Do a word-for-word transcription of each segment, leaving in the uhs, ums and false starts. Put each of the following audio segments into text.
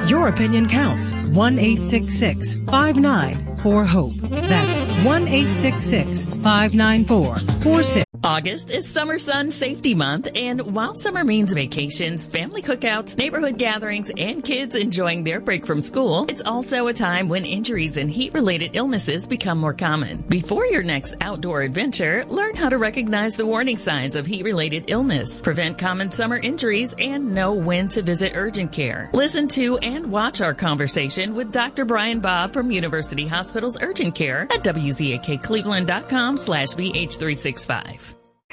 Your opinion counts. one eight six six, five nine four, HOPE. That's one eight six six, five nine four, four six. August is Summer Sun Safety Month, and while summer means vacations, family cookouts, neighborhood gatherings, and kids enjoying their break from school, it's also a time when injuries and heat-related illnesses become more common. Before your next outdoor adventure, learn how to recognize the warning signs of heat-related illness, prevent common summer injuries, and know when to visit urgent care. Listen to and watch our conversation with Doctor Brian Bob from University Hospital's Urgent Care at W Z A K Cleveland dot com slash B H three sixty-five.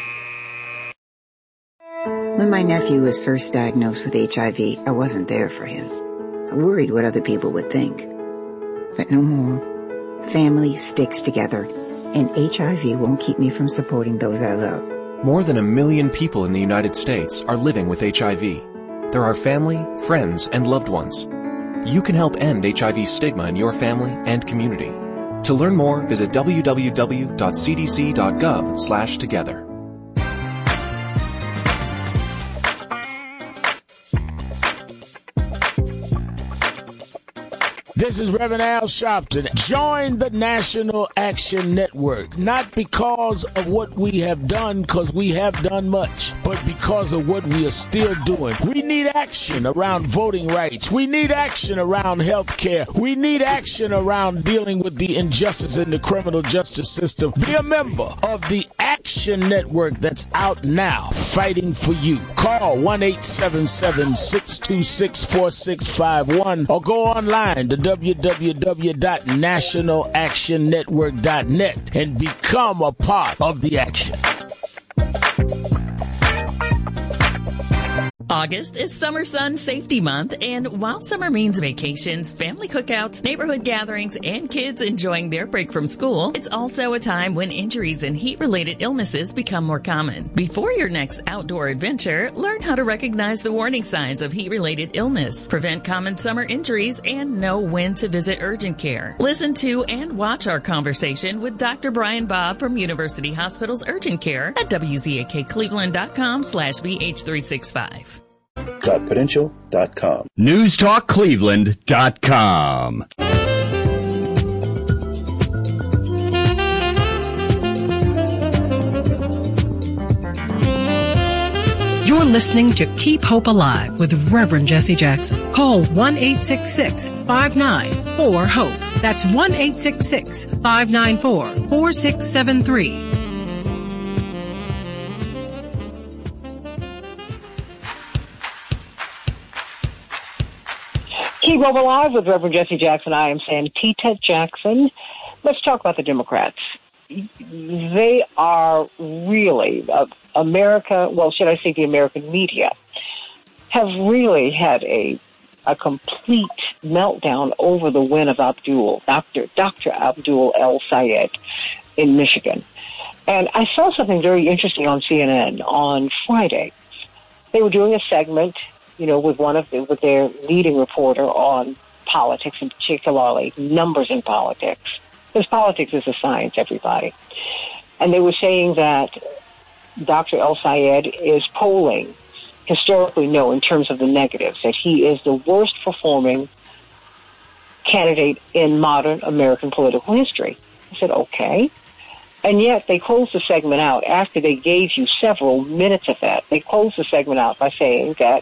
When my nephew was first diagnosed with H I V, I wasn't there for him. I worried what other people would think. But no more. Family sticks together, and H I V won't keep me from supporting those I love. More than a million people in the United States are living with H I V. There are family, friends, and loved ones. You can help end H I V stigma in your family and community. To learn more, visit w w w dot c d c dot gov slash together. This is Reverend Al Sharpton. Join the National Action Network, not because of what we have done, because we have done much, but because of what we are still doing. We need action around voting rights. We need action around health care. We need action around dealing with the injustice in the criminal justice system. Be a member of the Action Network that's out now, fighting for you. Call one eight seven seven, six two six, four six five one or go online to w w w dot national action network dot net and become a part of the action. August is Summer Sun Safety Month, and while summer means vacations, family cookouts, neighborhood gatherings, and kids enjoying their break from school, it's also a time when injuries and heat-related illnesses become more common. Before your next outdoor adventure, learn how to recognize the warning signs of heat-related illness, prevent common summer injuries, and know when to visit urgent care. Listen to and watch our conversation with Doctor Brian Bob from University Hospital's Urgent Care at W Z A K Cleveland dot com slash B H three sixty-five. Prudential dot com. News Talk Cleveland dot com. You're listening to Keep Hope Alive with Reverend Jesse Jackson. Call one eight six six, five nine four, HOPE. That's one eight six six, five nine four, four six seven three. Keep Hope Alive with Reverend Jesse Jackson. I am Santita Jackson. Let's talk about the Democrats. They are really, uh, America, well, should I say the American media, have really had a a complete meltdown over the win of Abdul, Doctor Doctor Abdul El-Sayed in Michigan. And I saw something very interesting on C N N on Friday. They were doing a segment, you know, with one of the, with their leading reporter on politics, and particularly numbers in politics. Because politics is a science, everybody. And they were saying that Doctor El-Sayed is polling, historically no, in terms of the negatives, that he is the worst performing candidate in modern American political history. I said, okay. And yet they closed the segment out after they gave you several minutes of that. They closed the segment out by saying that,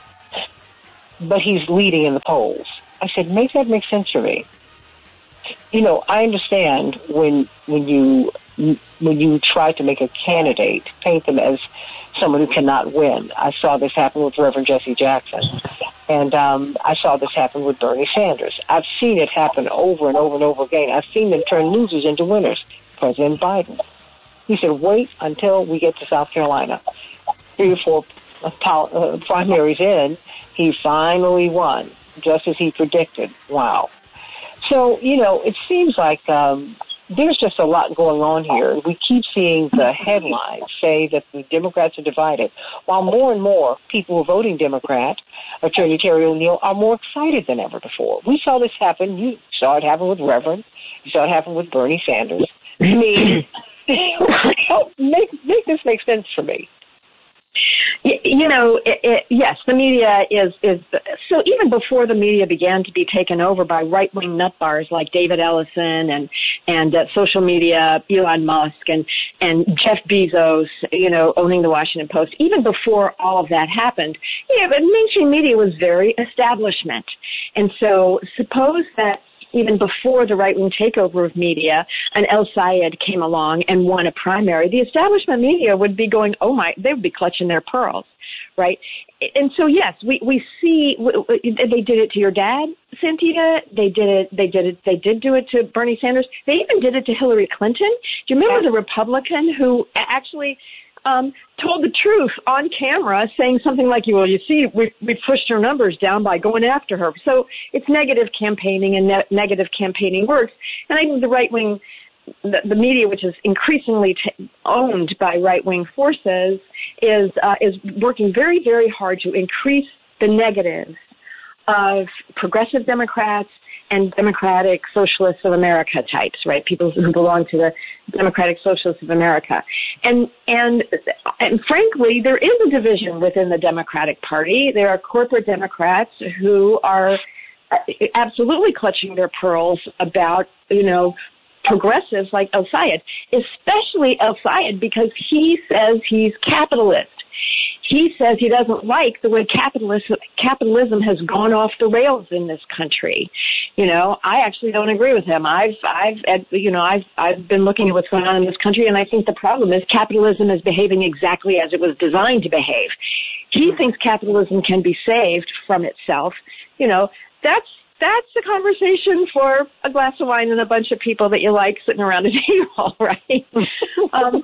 but he's leading in the polls. I said, make that make sense for me. You know, I understand when when you when you try to make a candidate, paint them as someone who cannot win. I saw this happen with Reverend Jesse Jackson, and um, I saw this happen with Bernie Sanders. I've seen it happen over and over and over again. I've seen them turn losers into winners. President Biden, he said, wait until we get to South Carolina. Three or four uh, primaries in, he finally won, just as he predicted. Wow. So, you know, it seems like um, there's just a lot going on here. We keep seeing the headlines say that the Democrats are divided, while more and more people who are voting Democrat, Attorney Terry O'Neill, are more excited than ever before. We saw this happen. You saw it happen with Reverend. You saw it happen with Bernie Sanders. I mean, help make, make this make sense for me. You know, it, it, yes, the media is, is, so even before the media began to be taken over by right-wing nutbars like David Ellison and, and uh, social media, Elon Musk and, and Jeff Bezos, you know, owning the Washington Post, even before all of that happened, yeah, but mainstream media was very establishment. And so suppose that even before the right-wing takeover of media, an El Sayed came along and won a primary, the establishment media would be going, oh my, they would be clutching their pearls, right? And so, yes, we, we see, they did it to your dad, Santita. They did it, they did it, they did do it to Bernie Sanders. They even did it to Hillary Clinton. Do you remember the Republican who actually Um, told the truth on camera, saying something like, well, you see, we we pushed her numbers down by going after her. So it's negative campaigning, and ne- negative campaigning works. And I think the right-wing, the, the media, which is increasingly t- owned by right-wing forces, is uh, is working very, very hard to increase the negatives of progressive Democrats and Democratic Socialists of America types, right? People who belong to the Democratic Socialists of America. And, and, and frankly, there is a division within the Democratic Party. There are corporate Democrats who are absolutely clutching their pearls about, you know, progressives like El Sayed, especially El Sayed, because he says he's capitalist. He says he doesn't like the way capitalism, capitalism has gone off the rails in this country. You know, I actually don't agree with him. I've, I've, you know, I've, I've been looking at what's going on in this country, and I think the problem is capitalism is behaving exactly as it was designed to behave. He thinks capitalism can be saved from itself. You know, that's, that's a conversation for a glass of wine and a bunch of people that you like sitting around a table, right? um,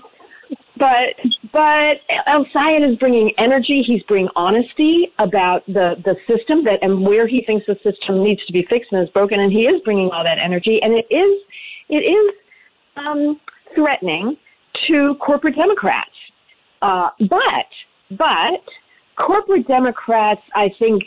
But but El Sayed is bringing energy. He's bringing honesty about the, the system that and where he thinks the system needs to be fixed and is broken. And he is bringing all that energy. And it is it is um, threatening to corporate Democrats. Uh, but but corporate Democrats, I think,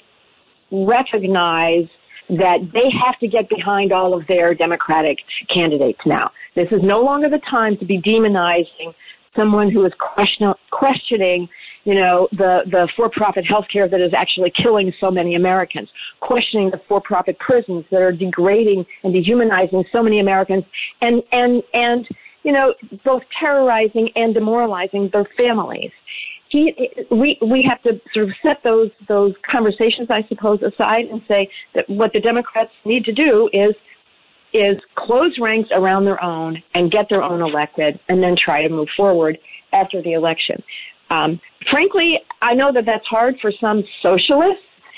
recognize that they have to get behind all of their Democratic candidates now. This is no longer the time to be demonizing someone who is question, questioning, you know, the, the for-profit healthcare that is actually killing so many Americans, questioning the for-profit prisons that are degrading and dehumanizing so many Americans, and, and, and, you know, both terrorizing and demoralizing their families. He, we, we have to sort of set those, those conversations, I suppose, aside and say that what the Democrats need to do is is close ranks around their own and get their own elected and then try to move forward after the election. Um, frankly, I know that that's hard for some socialists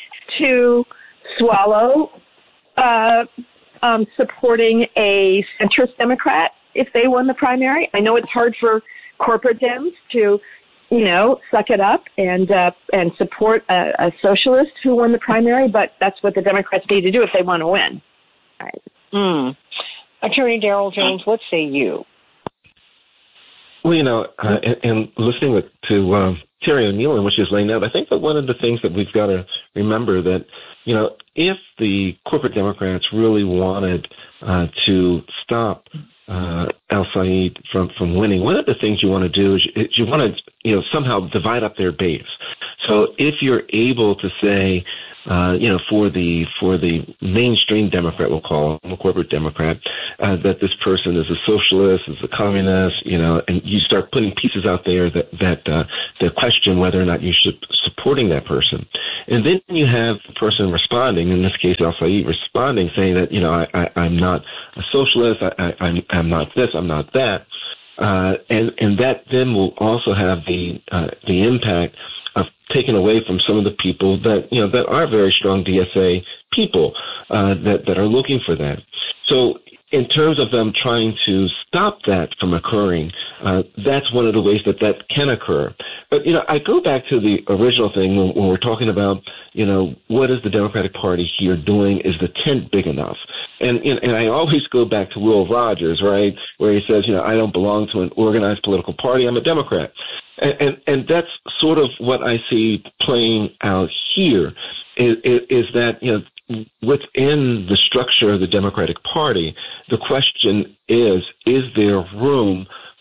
to swallow, uh, um, supporting a centrist Democrat if they won the primary. I know it's hard for corporate Dems to, you know, suck it up and uh, and support a, a socialist who won the primary, but that's what the Democrats need to do if they want to win. All right. Mm. Attorney Daryl James, what say you? Well, you know, uh, and, and listening to uh, Terry O'Neill and what she's laying out, I think that one of the things that we've got to remember that, you know, if the corporate Democrats really wanted uh, to stop uh, El Sayed from, from winning, one of the things you want to do is you, is you want to, you know, somehow divide up their base. So if you're able to say, Uh, you know, for the for the mainstream Democrat, we'll call him a corporate Democrat, uh, that this person is a socialist, is a communist, you know, and you start putting pieces out there that that uh, that question whether or not you should be supporting that person, and then you have the person responding, in this case, El Sayed responding, saying that, you know, I, I, I'm not a socialist, I, I, I'm I'm not this, I'm not that, uh, and and that then will also have the uh, the impact of taken away from some of the people that, you know, that are very strong D S A people uh, that, that are looking for that. So in terms of them trying to stop that from occurring, uh, that's one of the ways that that can occur. But, you know, I go back to the original thing when, when we're talking about, you know, what is the Democratic Party here doing? Is the tent big enough? And, and, and I always go back to Will Rogers, right, where he says, you know, I don't belong to an organized political party. I'm a Democrat. And, and, and that's sort of what I see playing out here is, is that, you know, within the structure of the Democratic Party, the question is, is there room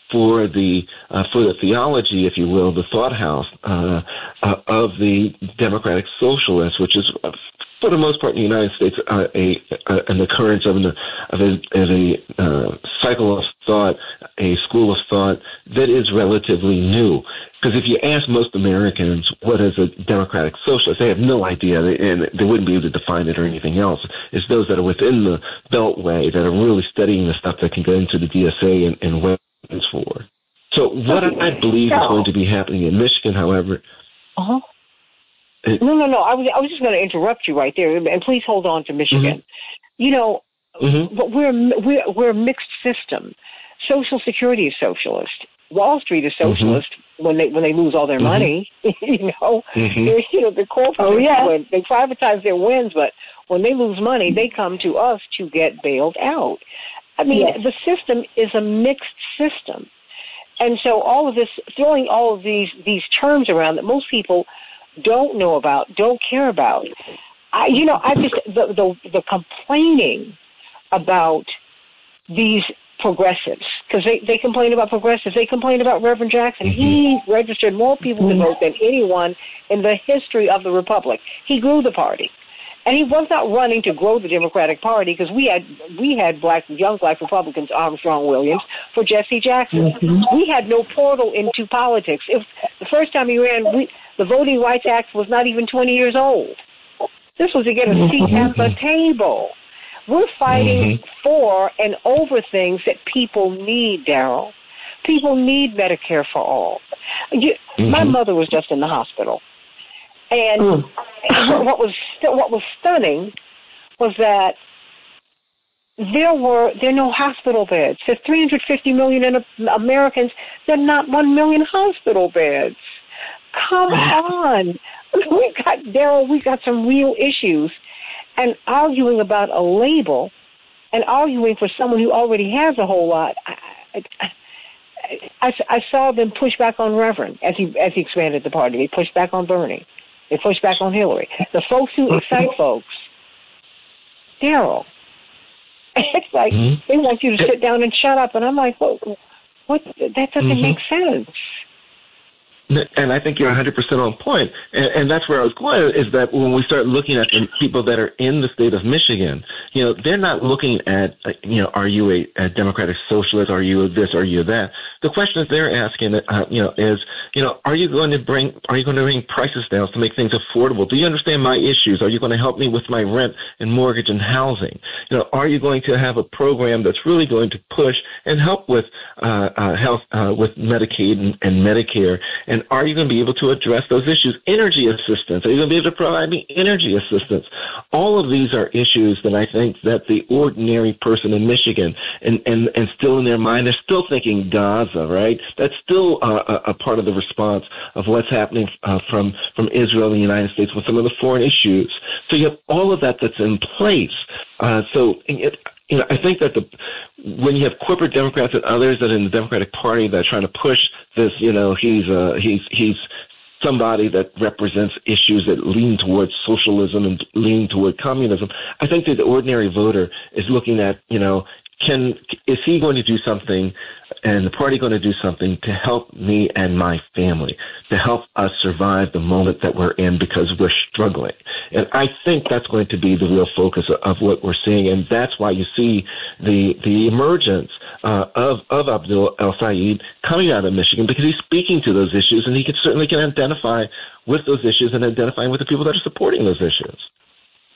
for the uh, for the theology, if you will, the thought house uh, uh, of the Democratic Socialists, which is, uh, for the most part, in the United States, uh, a, a an occurrence of, an, of a, of a uh, cycle of thought, a school of thought that is relatively new. Because if you ask most Americans what is a Democratic Socialist, they have no idea, and they wouldn't be able to define it or anything else. It's those that are within the Beltway that are really studying the stuff that can go into the D S A and, and weapons for. So what I believe is going to be happening in Michigan, however... Uh-huh. It, no, no, no. I was I was just going to interrupt you right there, and please hold on to Michigan. Mm-hmm. You know, mm-hmm. but we're we're we're a mixed system. Social Security is socialist. Wall Street is socialist mm-hmm. when they when they lose all their mm-hmm. money. you know, mm-hmm. you know the corporate. Oh yeah, when they privatize their wins, but when they lose money, they come to us to get bailed out. I mean, yes. the system is a mixed system, and so all of this, throwing all of these these terms around that most people don't know about, don't care about. I, you know, I just the, the the complaining about these progressives, because they, they complain about progressives. They complain about Reverend Jackson. Mm-hmm. He registered more people to vote than anyone in the history of the Republic. He grew the party. And he was not running to grow the Democratic Party, because we had we had black young black Republicans, Armstrong Williams, for Jesse Jackson. Mm-hmm. We had no portal into politics. If the first time he ran, we, the Voting Rights Act was not even twenty years old. This was to get a seat at the table. We're fighting mm-hmm. for and over things that people need, Daryl. People need Medicare for all. You, mm-hmm. My mother was just in the hospital. And mm. what was what was stunning was that there were there are no hospital beds. There's three hundred fifty million Americans. There are not one million hospital beds. Come on, we got Daryl. We got some real issues, and arguing about a label, and arguing for someone who already has a whole lot. I, I, I, I saw them push back on Reverend as he as he expanded the party. They pushed back on Bernie. They push back on Hillary. The folks who excite folks, Daryl, it's like mm-hmm. they want you to sit down and shut up. And I'm like, what? what? That doesn't mm-hmm. make sense. And I think you're one hundred percent on point. And, and that's where I was going, is that when we start looking at the people that are in the state of Michigan, you know, they're not looking at, you know, are you a, a Democratic Socialist? Are you this? Are you that? The questions they're asking, uh, you know, is, you know, are you going to bring, are you going to bring prices down to make things affordable? Do you understand my issues? Are you going to help me with my rent and mortgage and housing? You know, are you going to have a program that's really going to push and help with uh, uh, health, uh, with Medicaid and, and Medicare? And are you going to be able to address those issues? Energy assistance. Are you going to be able to provide me energy assistance? All of these are issues that I think that the ordinary person in Michigan, and, and, and still in their mind, they're still thinking Gaza, right? That's still uh, a, a part of the response of what's happening uh, from, from Israel and the United States with some of the foreign issues. So you have all of that that's in place. Uh, so it, you know, I think that the when you have corporate Democrats and others that are in the Democratic Party that are trying to push this, you know, he's uh, he's he's somebody that represents issues that lean towards socialism and lean toward communism. I think that the ordinary voter is looking at, you know, can is he going to do something, and the party going to do something to help me and my family, to help us survive the moment that we're in because we're struggling. And I think that's going to be the real focus of what we're seeing, and that's why you see the the emergence uh, of of Abdul El-Sayed coming out of Michigan, because he's speaking to those issues, and he can certainly can identify with those issues and identifying with the people that are supporting those issues.